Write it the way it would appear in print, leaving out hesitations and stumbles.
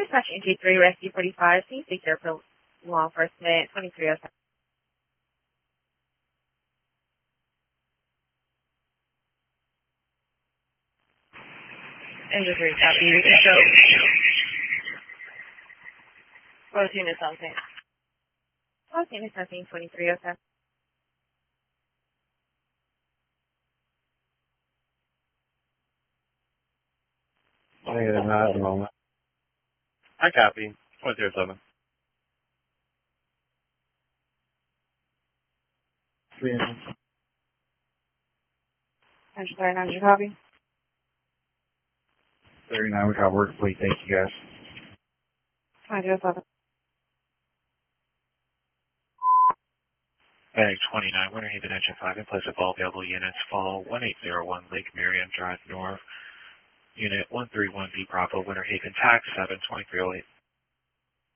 Dispatch NG3 Rescue 45. Can you speak there for law enforcement 2307? NG3 copy. You can show both units on scene. Both units on scene 2307. Not at the moment. I copy. 2007. Engine 39, did you copy? 39, we got work fleet. Thank you, guys. 2207. Bag 29, Winter Haven Engine 5, in place of all available units, follow 1801 Lake Miriam Drive North, Unit 131B Bravo, Winter Haven, tax 72308.